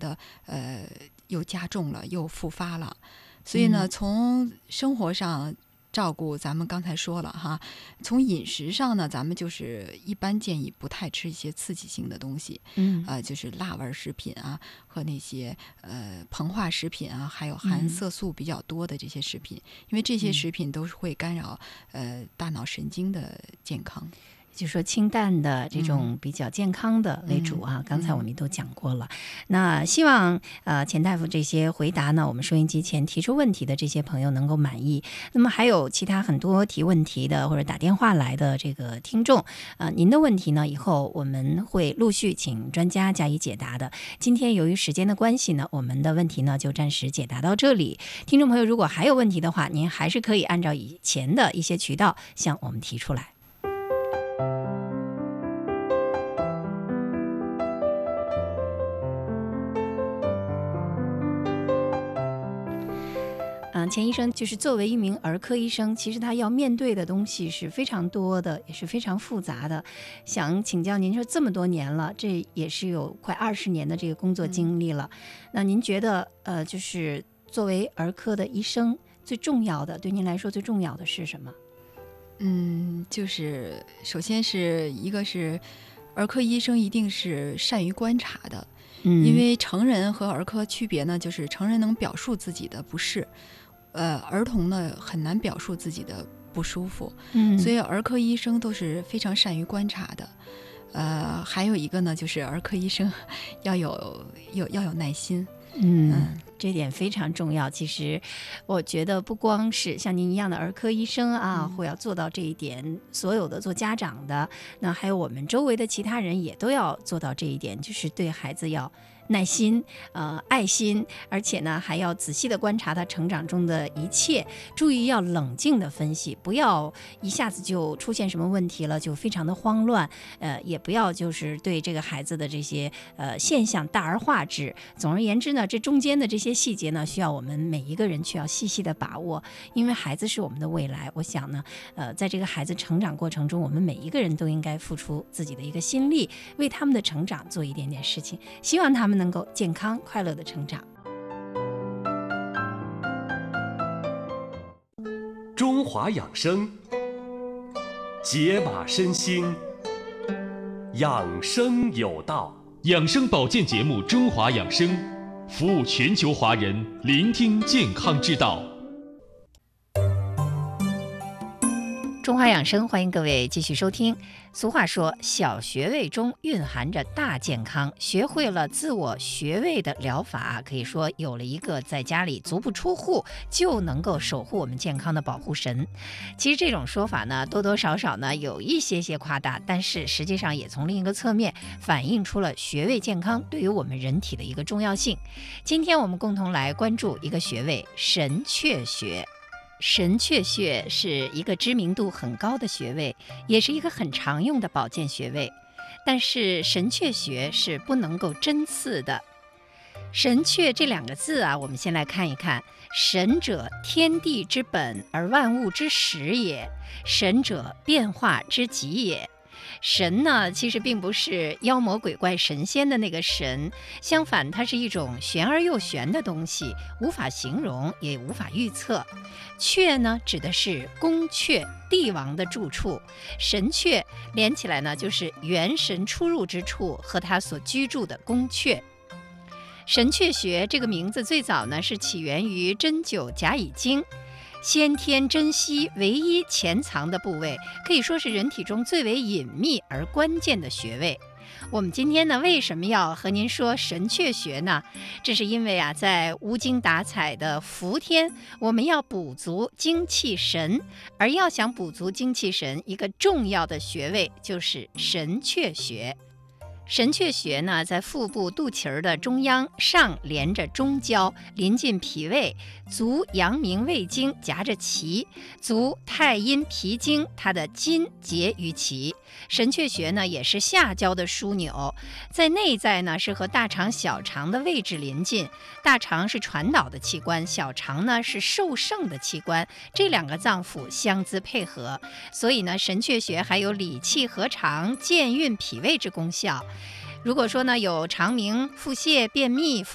的又加重了，又复发了。所以呢，从生活上照顾，咱们刚才说了哈，从饮食上呢，咱们就是一般建议不太吃一些刺激性的东西，就是辣味食品啊和那些膨化食品啊，还有含色素比较多的这些食品，因为这些食品都是会干扰大脑神经的健康。 就是说清淡的这种比较健康的为主啊，刚才我们都讲过了。那希望钱大夫这些回答呢，我们收音机前提出问题的这些朋友能够满意。那么还有其他很多提问题的或者打电话来的这个听众，您的问题呢，以后我们会陆续请专家加以解答的。今天由于时间的关系呢，我们的问题呢就暂时解答到这里。听众朋友如果还有问题的话，您还是可以按照以前的一些渠道向我们提出来。钱医生，就是作为一名儿科医生，其实他要面对的东西是非常多的，也是非常复杂的。想请教您，说这么多年了，这也是有快20年的这个工作经历了，那您觉得就是作为儿科的医生，最重要的，对您来说最重要的是什么？ 就是首先是一个是儿科医生一定是善于观察的，因为成人和儿科区别呢，就是成人能表述自己的不适，儿童呢很难表述自己的不舒服，所以儿科医生都是非常善于观察的。还有一个呢，就是儿科医生要有耐心。 这点非常重要。其实我觉得不光是像您一样的儿科医生啊，会要做到这一点，所有的做家长的，那还有我们周围的其他人也都要做到这一点，就是对孩子要耐心爱心，而且呢还要仔细的观察他成长中的一切，注意要冷静的分析，不要一下子就出现什么问题了就非常的慌乱，也不要就是对这个孩子的这些现象大而化之。总而言之呢，这中间的这些细节呢，需要我们每一个人去要细细的把握，因为孩子是我们的未来。我想呢在这个孩子成长过程中，我们每一个人都应该付出自己的一个心力，为他们的成长做一点点事情，希望他们能够健康快乐的成长。 中华养生，解码身心，养生有道。 养生保健节目《中华养生》，服务全球华人，聆听健康之道。 中华养生，欢迎各位继续收听。俗话说，小穴位中蕴含着大健康，学会了自我穴位的疗法，可以说有了一个在家里足不出户就能够守护我们健康的保护神。其实这种说法呢，多多少少呢有一些夸大，但是实际上也从另一个侧面反映出了穴位健康对于我们人体的一个重要性。今天我们共同来关注一个穴位——神阙穴。神阙穴是一个知名度很高的穴位，也是一个很常用的保健穴位。但是神阙穴是不能够针刺的。神阙这两个字啊，我们先来看一看。神者，天地之本而万物之始也；神者，变化之极也。神呢，其实并不是妖魔鬼怪神仙的那个神，相反，它是一种玄而又玄的东西，无法形容，也无法预测。阙呢，指的是宫阙，帝王的住处。神阙连起来呢，就是元神出入之处和他所居住的宫阙。神阙穴这个名字最早呢，是起源于针灸甲乙经。先天珍稀唯一潜藏的部位，可以说是人体中最为隐秘而关键的穴位。我们今天呢，为什么要和您说神阙穴呢？这是因为啊，在无精打采的伏天，我们要补足精气神，而要想补足精气神，一个重要的穴位就是神阙穴。神阙穴呢，在腹部肚脐的中央，上连着中焦，临近脾胃，足阳明胃经夹着脐，足太阴脾经，它的筋结于脐。神阙穴呢，也是下焦的枢纽，在内在呢是和大肠小肠的位置临近，大肠是传导的器官，小肠呢是受盛的器官，这两个脏腑相滋配合，所以呢神阙穴还有理气和肠、健运脾胃之功效。如果说呢有肠鸣、腹泻、便秘、腹